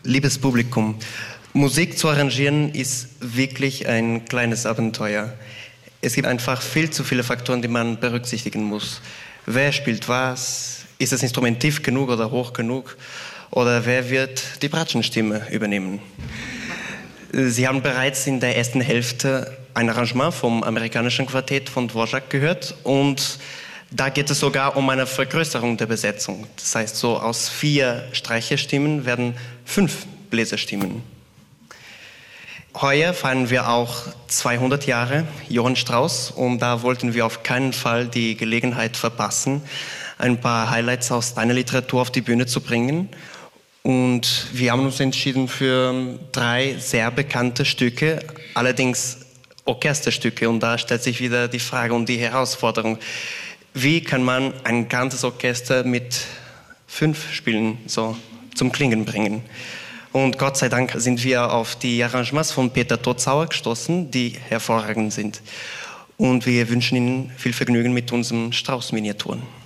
Liebes Publikum, Musik zu arrangieren ist wirklich ein kleines Abenteuer. Es gibt einfach viel zu viele Faktoren, die man berücksichtigen muss. Wer spielt was? Ist das Instrument tief genug oder hoch genug? Oder wer wird die Bratschenstimme übernehmen? Sie haben bereits in der ersten Hälfte ein Arrangement vom amerikanischen Quartett von Dvorak gehört und da geht es sogar um eine Vergrößerung der Besetzung. Das heißt, so aus 4 Streicherstimmen werden 5 Bläserstimmen. Heuer feiern wir auch 200 Jahre Johann Strauss und da wollten wir auf keinen Fall die Gelegenheit verpassen, ein paar Highlights aus deiner Literatur auf die Bühne zu bringen. Und wir haben uns entschieden für 3 sehr bekannte Stücke, allerdings Orchesterstücke. Und da stellt sich wieder die Frage und die Herausforderung, wie kann man ein ganzes Orchester mit 5 Spielen so zum Klingen bringen? Und Gott sei Dank sind wir auf die Arrangements von Peter Totzauer gestoßen, die hervorragend sind. Und wir wünschen Ihnen viel Vergnügen mit unseren Strauss-Miniaturen.